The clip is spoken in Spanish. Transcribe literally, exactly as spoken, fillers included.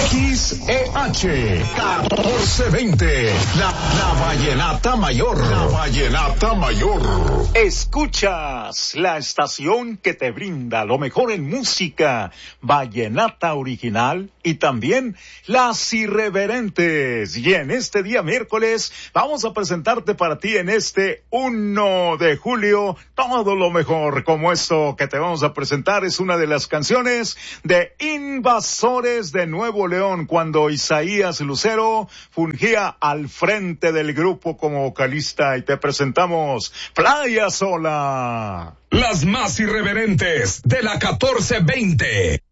X E H catorce veinte, la, la Vallenata Mayor. La Vallenata Mayor. Escuchas la estación que te brinda lo mejor en música, vallenata original y también las irreverentes. Y en este día miércoles vamos a presentarte para ti en este uno de julio todo lo mejor, como esto que te vamos a presentar es una de las canciones de Invasores de Nuevo León, cuando Isaías Lucero fungía al frente del grupo como vocalista, y te presentamos Playa Sola. Las más irreverentes de la catorce veinte.